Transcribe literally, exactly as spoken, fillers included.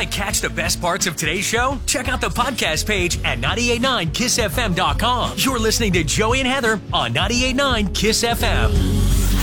to catch the best parts of today's show? Check out the podcast page at nine eight nine kiss f m dot com. You're listening to Joey and Heather on nine eight nine kiss F M.